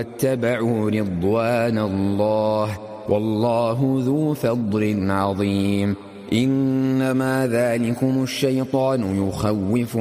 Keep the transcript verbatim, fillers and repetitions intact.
واتبعوا رضوان الله والله ذو فضل عظيم. إنما ذلكم الشيطان يخوف